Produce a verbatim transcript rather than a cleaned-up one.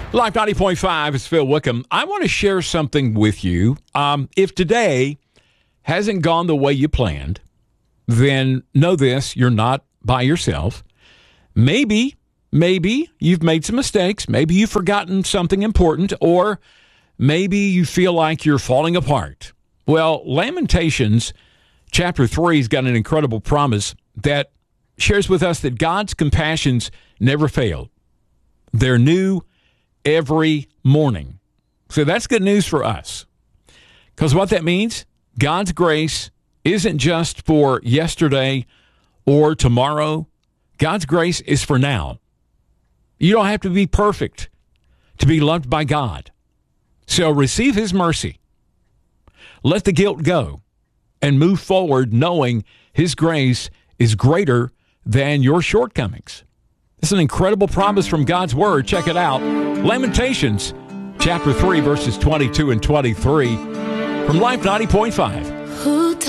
Life ninety point five is Phil Wickham. I want to share something with you. Um, if today hasn't gone the way you planned, then know this, you're not by yourself. Maybe, maybe you've made some mistakes. Maybe you've forgotten something important, or maybe you feel like you're falling apart. Well, Lamentations chapter three has got an incredible promise that shares with us that God's compassions never fail. They're new every morning. So that's good news for us. Because what that means, God's grace isn't just for yesterday or tomorrow. God's grace is for now. You don't have to be perfect to be loved by God. So receive his mercy. Let the guilt go and move forward knowing his grace is greater than your shortcomings. It's an incredible promise from God's word. Check it out. Lamentations chapter three, verses twenty-two and twenty-three from Life ninety point five.